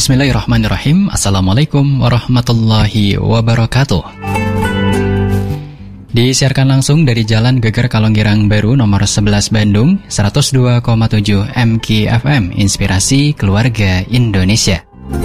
Bismillahirrahmanirrahim. Assalamualaikum warahmatullahi wabarakatuh. Disiarkan langsung dari Jalan Geger Kalonggirang Baru nomor 11 Bandung, 102,7 MKFM, Inspirasi Keluarga Indonesia.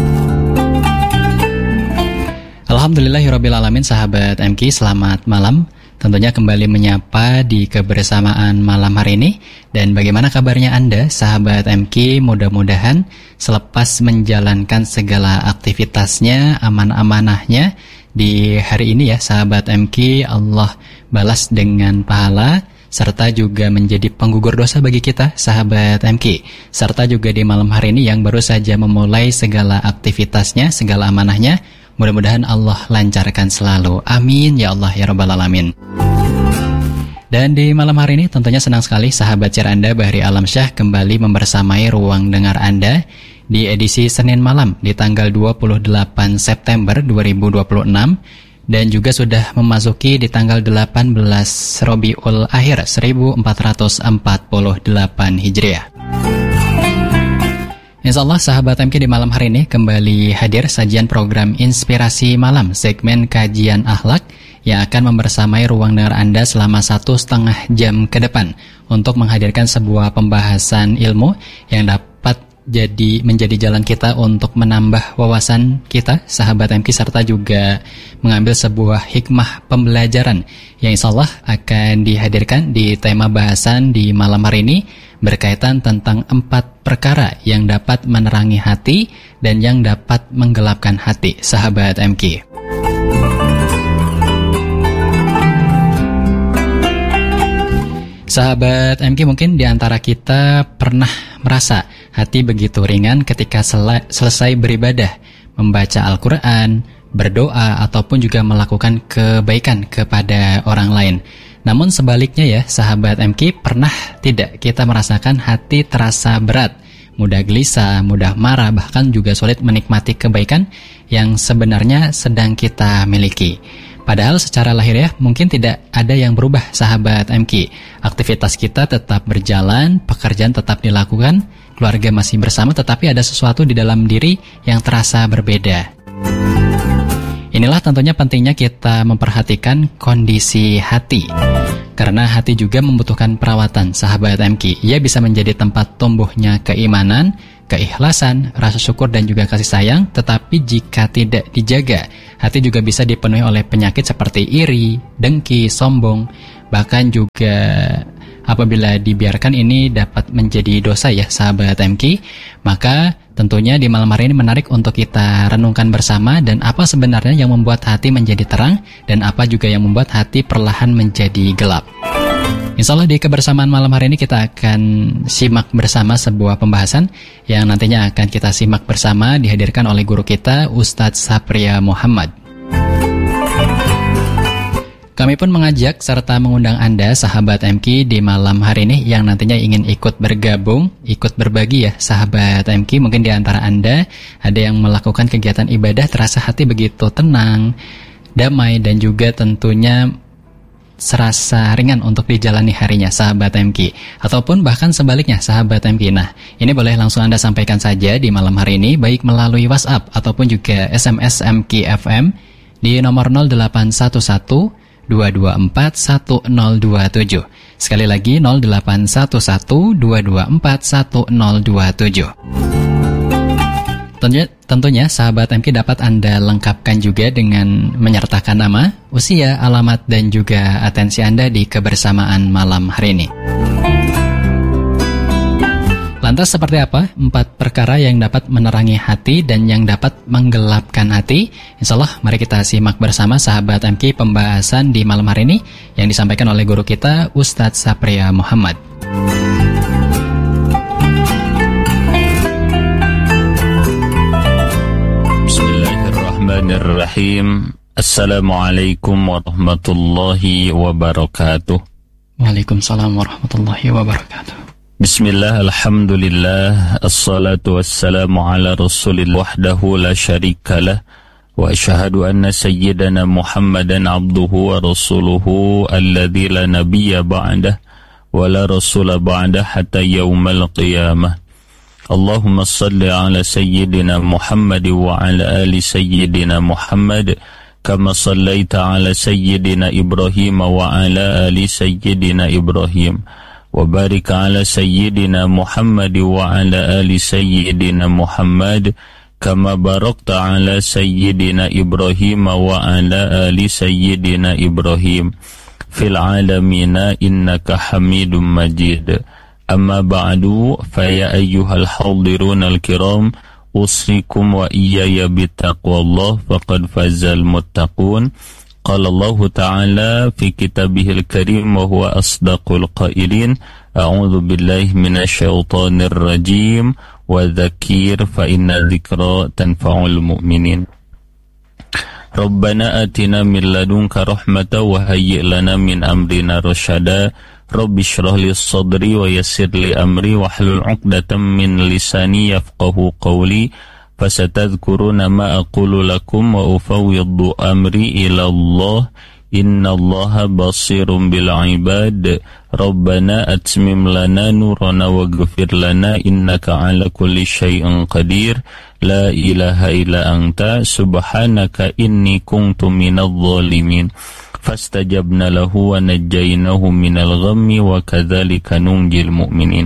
Alhamdulillahirrabbilalamin, sahabat MK, selamat malam. Tentunya kembali menyapa di kebersamaan malam hari ini. Dan bagaimana kabarnya Anda, sahabat MK? Mudah-mudahan selepas menjalankan segala aktivitasnya, aman-amanahnya di hari ini ya, sahabat MK, Allah balas dengan pahala, serta juga menjadi penggugur dosa bagi kita, sahabat MK. Serta juga di malam hari ini yang baru saja memulai segala aktivitasnya, segala amanahnya, mudah-mudahan Allah lancarkan selalu. Amin ya Allah ya Rabbal Alamin. Dan di malam hari ini tentunya senang sekali sahabat share Anda, Bahri Alamsyah, kembali membersamai ruang dengar Anda di edisi Senin malam di tanggal 28 September 2026 dan juga sudah memasuki di tanggal 18 Rabiul Akhir 1448 Hijriah. Insyaallah sahabat MK, di malam hari ini kembali hadir sajian program Inspirasi Malam, segmen kajian akhlak yang akan membersamai ruang dengar Anda selama 1,5 jam ke depan untuk menghadirkan sebuah pembahasan ilmu yang dapat menjadi jalan kita untuk menambah wawasan kita, sahabat MK, serta juga mengambil sebuah hikmah pembelajaran yang insyaallah akan dihadirkan di tema bahasan di malam hari ini, berkaitan tentang 4 perkara yang dapat menerangi hati dan yang dapat menggelapkan hati, sahabat MK. Sahabat MK, mungkin di antara kita pernah merasa hati begitu ringan ketika selesai beribadah, membaca Al-Quran, berdoa, ataupun juga melakukan kebaikan kepada orang lain. Namun sebaliknya ya, sahabat MK, pernah tidak kita merasakan hati terasa berat, mudah gelisah, mudah marah, bahkan juga sulit menikmati kebaikan yang sebenarnya sedang kita miliki. Padahal secara lahiriah mungkin tidak ada yang berubah, sahabat MK. Aktivitas kita tetap berjalan, pekerjaan tetap dilakukan, keluarga masih bersama, tetapi ada sesuatu di dalam diri yang terasa berbeda. Inilah tentunya pentingnya kita memperhatikan kondisi hati. Karena hati juga membutuhkan perawatan, sahabat MK. Ia bisa menjadi tempat tumbuhnya keimanan, keikhlasan, rasa syukur dan juga kasih sayang. Tetapi jika tidak dijaga, hati juga bisa dipenuhi oleh penyakit seperti iri, dengki, sombong. Bahkan juga apabila dibiarkan ini dapat menjadi dosa ya, sahabat MK. Maka tentunya di malam hari ini menarik untuk kita renungkan bersama, dan apa sebenarnya yang membuat hati menjadi terang dan apa juga yang membuat hati perlahan menjadi gelap. Insyaallah di kebersamaan malam hari ini kita akan simak bersama sebuah pembahasan yang nantinya akan kita simak bersama, dihadirkan oleh guru kita Ustadz Sapria Muhammad. Kami pun mengajak serta mengundang Anda, sahabat MK, di malam hari ini yang nantinya ingin ikut bergabung, ikut berbagi ya, sahabat MK. Mungkin di antara Anda ada yang melakukan kegiatan ibadah terasa hati begitu tenang, damai, dan juga tentunya serasa ringan untuk dijalani harinya, sahabat MK. Ataupun bahkan sebaliknya, sahabat MK. Nah, ini boleh langsung Anda sampaikan saja di malam hari ini, baik melalui WhatsApp ataupun juga SMS MKFM di nomor 0811 224 1027. Sekali lagi 0811 224 1027. Tentunya sahabat MK dapat Anda lengkapkan juga dengan menyertakan nama, usia, alamat, dan juga atensi Anda di kebersamaan malam hari ini. Lantas seperti apa 4 perkara yang dapat menerangi hati dan yang dapat menggelapkan hati? Insyaallah mari kita simak bersama, sahabat MK, pembahasan di malam hari ini yang disampaikan oleh guru kita Ustadz Sapria Muhammad. Bismillahirrahmanirrahim. Assalamualaikum warahmatullahi wabarakatuh. Waalaikumsalam warahmatullahi wabarakatuh. Bismillah, alhamdulillah, assalatu wassalamu ala rasulillah wahdahu la syarikalah, wa asyhadu anna sayyidana Muhammadan abduhu wa rasuluhu alladzi la nabiyya ba'dah wa la rasula ba'dah hatta yaumal qiyamah. Allahumma salli ala sayyidina Muhammad wa ala ali sayyidina Muhammad kama sallaita ala sayyidina Ibrahim wa ala ali sayyidina Ibrahim wa barik ala sayyidina Muhammad wa ala ali sayyidina Muhammad kama barakta ala sayyidina Ibrahim wa ala ali sayyidina Ibrahim fil alamina innaka Hamidum Majid. Amma ba'du, fa ya ayyuhal hadirun al-kiram, usikum wa iyaya bittaqwallah faqad fazal muttaqun. Qala Allah Ta'ala fi kitabihil karim wa huwa asdaqul qailin. A'udzu billahi minasyaitonir rajim wa dzakir fa inna dzikra tanfa'ul mu'minin. Rabbana atina min ladunka rahmatan wa hayyi' lana min amrina rasyada. Rabbi shrah li sadri wa yassir li amri wahlul 'uqdatam min lisani yafqahu qawli fasatadhkuruna ma aqulu lakum wa ufawwidhu amri ila Allah innallaha basirun bil 'ibad. Rabbana atmim lana nurana waghfir lana innaka 'ala kulli syai'in qadir. La ilaha illa anta subhanaka inni kuntu minadh dhalimin. Fastajabna lahu wa najjaynahu minal ghammi wa kadzalika nunjil mu'minin.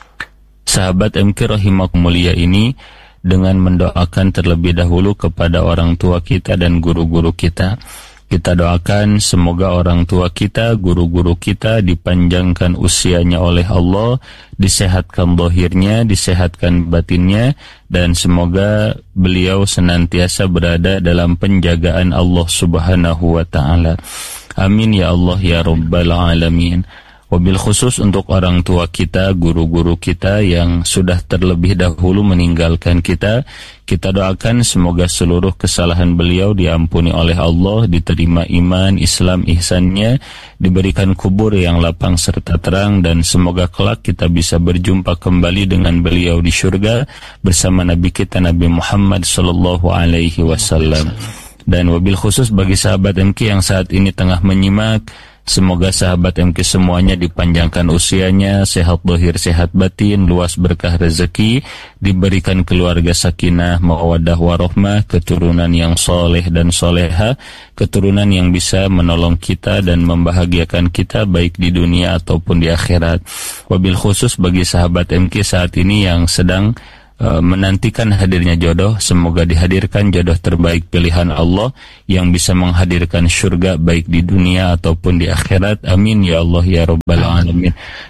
Sahabat MK rahimakumullah ini dengan mendoakan terlebih dahulu kepada orang tua kita dan guru-guru kita. Kita doakan semoga orang tua kita, guru-guru kita dipanjangkan usianya oleh Allah, disehatkan zahirnya, disehatkan batinnya, dan semoga beliau senantiasa berada dalam penjagaan Allah Subhanahu wa Ta'ala. Amin ya Allah ya Rabbal Alamin. Wabil khusus untuk orang tua kita, guru-guru kita yang sudah terlebih dahulu meninggalkan kita, kita doakan semoga seluruh kesalahan beliau diampuni oleh Allah, diterima iman, Islam, ihsannya, diberikan kubur yang lapang serta terang, dan semoga kelak kita bisa berjumpa kembali dengan beliau di surga bersama Nabi kita Nabi Muhammad sallallahu alaihi wasallam. Dan wabil khusus bagi sahabat MK yang saat ini tengah menyimak, semoga sahabat MK semuanya dipanjangkan usianya, sehat zahir, sehat batin, luas berkah rezeki, diberikan keluarga sakinah, mawaddah warahmah, keturunan yang soleh dan soleha, keturunan yang bisa menolong kita dan membahagiakan kita baik di dunia ataupun di akhirat. Wabil khusus bagi sahabat MK saat ini yang sedang menantikan hadirnya jodoh, semoga dihadirkan jodoh terbaik pilihan Allah yang bisa menghadirkan surga baik di dunia ataupun di akhirat. Amin ya Allah ya Rabbal Alamin.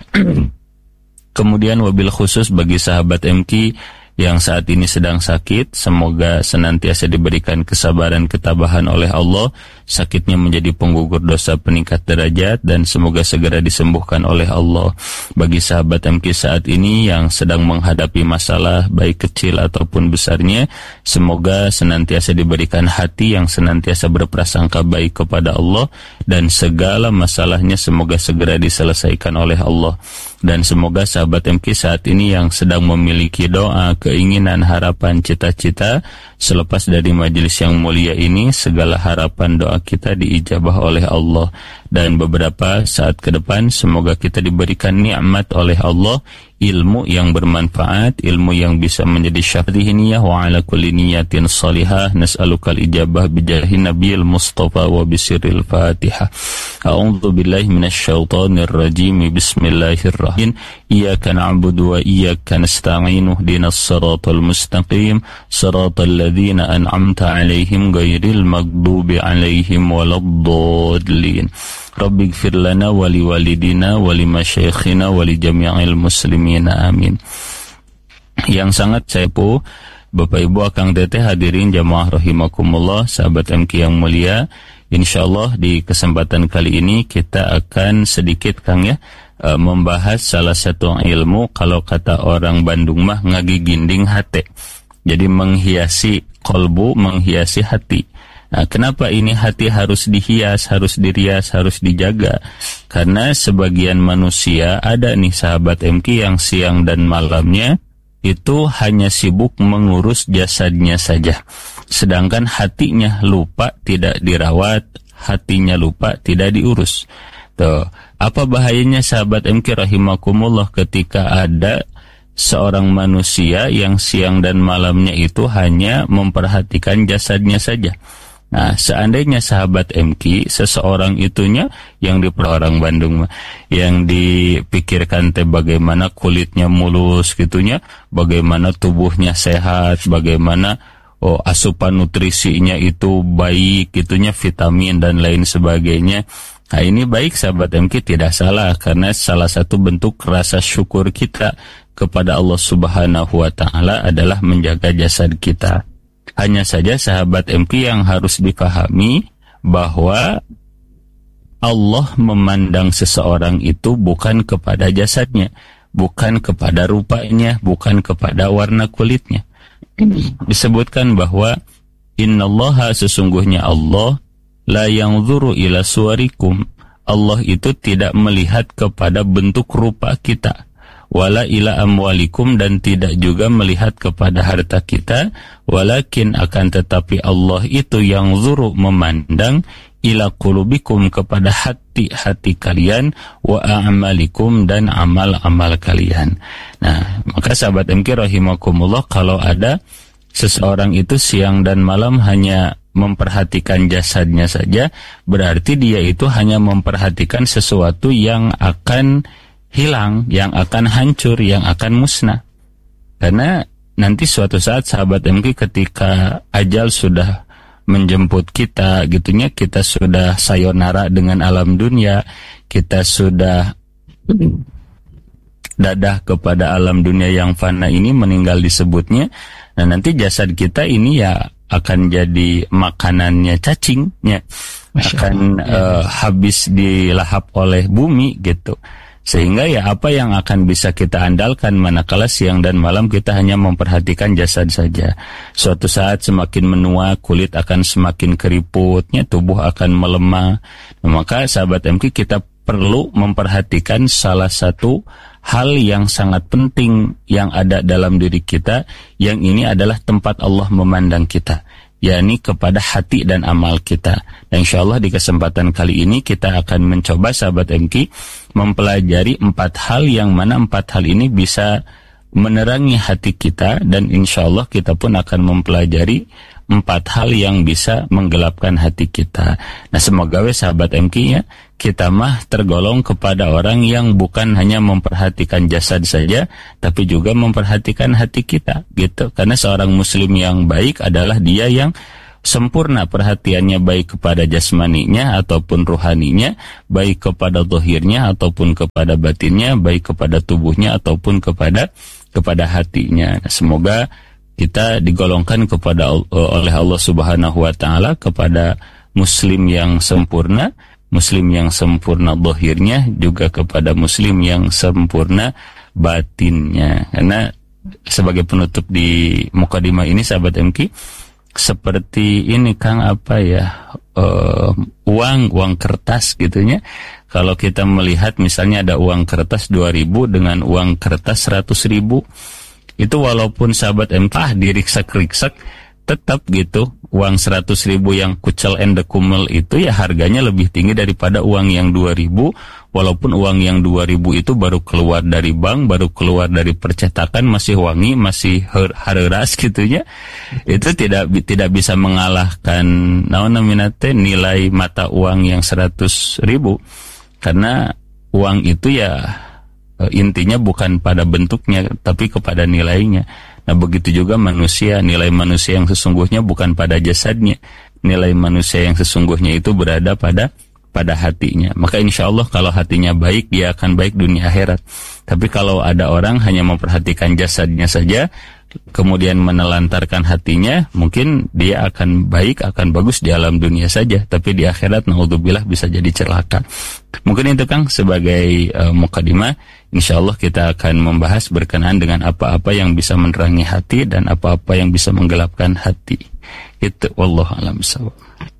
Kemudian wabil khusus bagi sahabat MK yang saat ini sedang sakit, semoga senantiasa diberikan kesabaran ketabahan oleh Allah, sakitnya menjadi penggugur dosa, peningkat derajat, dan semoga segera disembuhkan oleh Allah. Bagi sahabat MK saat ini yang sedang menghadapi masalah baik kecil ataupun besarnya, semoga senantiasa diberikan hati yang senantiasa berprasangka baik kepada Allah, dan segala masalahnya semoga segera diselesaikan oleh Allah. Dan semoga sahabat MK saat ini yang sedang memiliki doa, keinginan, harapan, cita-cita selepas dari majelis yang mulia ini, segala harapan doa kita diijabah oleh Allah. Dan beberapa saat ke depan semoga kita diberikan nikmat oleh Allah, ilmu yang bermanfaat, ilmu yang bisa menjadi syafi'i niyah wa ala kulli niyatin salihah. Nas'alukal ijabah bijahi nabiyil mustafa wa bisirril fatihah. A'udzu billahi minasyaitonir rajim. Bismillahirrahmanirrahim. Iyyaka na'budu wa iyyaka nasta'in. Ihdinas siratal mustaqim. Siratal ladzina an'amta 'alaihim ghairil maghdubi 'alaihim waladdallin. Rabbighfir lana wa liwalidina wa limasyayikhina wa li jami'il muslimin. Amin. Yang sangat saya Bapak Ibu Akang Teteh hadirin jamaah rahimakumullah, sahabat MK yang mulia, insyaallah di kesempatan kali ini kita akan sedikit Kang ya membahas salah satu ilmu, kalau kata orang Bandung mah ngagiginding hate. Jadi menghiasi kolbu, menghiasi hati. Nah, kenapa ini hati harus dihias, harus dirias, harus dijaga? Karena sebagian manusia ada nih sahabat MK yang siang dan malamnya itu hanya sibuk mengurus jasadnya saja. Sedangkan hatinya lupa tidak dirawat, hatinya lupa tidak diurus. Tuh, apa bahayanya sahabat MK rahimakumullah ketika ada seorang manusia yang siang dan malamnya itu hanya memperhatikan jasadnya saja. Nah, seandainya sahabat MQ, seseorang itunya yang di orang Bandung, yang dipikirkan bagaimana kulitnya mulus gitunya, bagaimana tubuhnya sehat, bagaimana asupan nutrisinya itu baik gitunya, vitamin dan lain sebagainya. Nah, ini baik sahabat MQ, tidak salah, karena salah satu bentuk rasa syukur kita kepada Allah Subhanahu wa Ta'ala adalah menjaga jasad kita. Hanya saja sahabat MQ yang harus dipahami bahwa Allah memandang seseorang itu bukan kepada jasadnya, bukan kepada rupanya, bukan kepada warna kulitnya. Disebutkan bahwa innallaha, sesungguhnya Allah, la yanzuru ila suwarikum, Allah itu tidak melihat kepada bentuk rupa kita, wala ila amwalikum, dan tidak juga melihat kepada harta kita, walakin akan tetapi Allah itu yang zuru, memandang, ila qulubikum, kepada hati-hati kalian, wa a'malikum, dan amal-amal kalian. Nah, maka sahabat MQ rahimakumullah, kalau ada seseorang itu siang dan malam hanya memperhatikan jasadnya saja, berarti dia itu hanya memperhatikan sesuatu yang akan hilang, yang akan hancur, yang akan musnah. Karena nanti suatu saat sahabat MQ ketika ajal sudah menjemput kita gitunya, kita sudah sayonara dengan alam dunia, kita sudah dadah kepada alam dunia yang fana ini, meninggal disebutnya. Nah, nanti jasad kita ini ya akan jadi makanannya cacingnya, akan habis dilahap oleh bumi gitu. Sehingga ya apa yang akan bisa kita andalkan manakala siang dan malam kita hanya memperhatikan jasad saja. Suatu saat semakin menua, kulit akan semakin keriputnya, tubuh akan melemah. Nah, maka sahabat MQ, kita perlu memperhatikan salah satu hal yang sangat penting yang ada dalam diri kita, yang ini adalah tempat Allah memandang kita, yakni kepada hati dan amal kita. Dan insyaallah di kesempatan kali ini kita akan mencoba sahabat MQ mempelajari 4 hal, yang mana 4 hal ini bisa menerangi hati kita, dan insyaallah kita pun akan mempelajari 4 hal yang bisa menggelapkan hati kita. Nah, semoga sahabat MQ ya, kita mah tergolong kepada orang yang bukan hanya memperhatikan jasad saja, tapi juga memperhatikan hati kita gitu. Karena seorang muslim yang baik adalah dia yang sempurna perhatiannya, baik kepada jasmaninya ataupun ruhaninya, baik kepada zahirnya ataupun kepada batinnya, baik kepada tubuhnya ataupun kepada hatinya. Semoga kita digolongkan kepada oleh Allah Subhanahu wa Ta'ala kepada muslim yang sempurna, muslim yang sempurna zahirnya, juga kepada muslim yang sempurna batinnya. Karena sebagai penutup di mukadimah ini sahabat MQ, seperti ini Kang, uang kertas gitunya. Kalau kita melihat misalnya ada uang kertas 2.000 dengan uang kertas 100.000, itu walaupun sahabat MQ diriksak-riksak, tetap gitu uang 100.000 yang kucel endekumel itu ya harganya lebih tinggi daripada uang yang 2.000, walaupun uang yang 2.000 itu baru keluar dari bank, baru keluar dari percetakan, masih wangi, masih hareras gitunya. Itu tidak bisa mengalahkan nilai mata uang yang 100.000, karena uang itu ya intinya bukan pada bentuknya tapi kepada nilainya. Nah, begitu juga manusia, nilai manusia yang sesungguhnya bukan pada jasadnya, nilai manusia yang sesungguhnya itu berada pada hatinya. Maka insya Allah kalau hatinya baik, dia akan baik dunia akhirat. Tapi kalau ada orang hanya memperhatikan jasadnya saja, kemudian menelantarkan hatinya, mungkin dia akan baik, akan bagus di alam dunia saja, tapi di akhirat naudzubillah bisa jadi celaka. Mungkin itu Kang sebagai mukadimah. Insyaallah kita akan membahas berkenaan dengan apa-apa yang bisa menerangi hati dan apa-apa yang bisa menggelapkan hati. Itu wallahu a'lam bishawab.